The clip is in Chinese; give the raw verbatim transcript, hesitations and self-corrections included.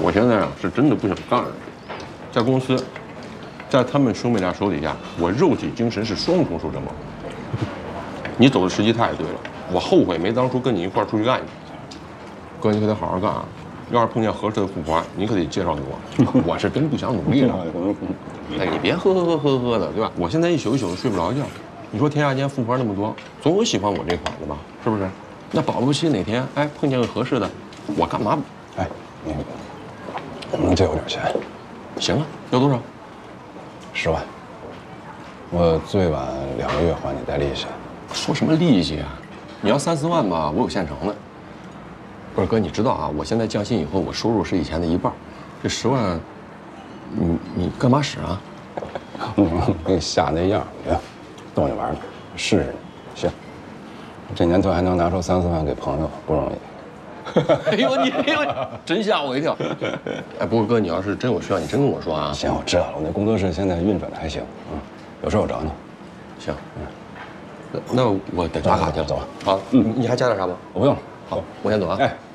我现在啊是真的不想干了，在公司，在他们兄妹俩手底下，我肉体精神是双重受折磨。你走的时机太对了，我后悔没当初跟你一块儿出去干去。哥，你可得好好干啊！要是碰见合适的富婆，你可得介绍给我。我是真不想努力了。哎，你别呵呵呵呵呵的，对吧？我现在一宿一宿的睡不着觉。你说天下间富婆那么多，总有喜欢我这款的吧？是不是？那保不齐哪天哎碰见个合适的，我干嘛？ 哎，你能不能借我点钱？ 行啊，要多少？ 十万。我最晚两个月还你带利息。 说什么利息啊？你要三四万吧，我有现成的。不是哥，你知道啊，我现在降薪以后，我收入是以前的一半，这十万，你你干嘛使啊？ 我给你吓那样，别逗你玩呢，试试你。行，这年头还能拿出三四万给朋友，不容易。 哎呦你，哎呦，真吓我一跳。哎，不过哥，你要是真有需要，你真跟我说啊。 行，我知道了，我那工作室现在运转的还行，嗯，有事我找你。 行，嗯，那我得打卡去了。 走吧。 好，嗯，你还加点啥吗？ 我不用了。 好，我先走啊。 哎。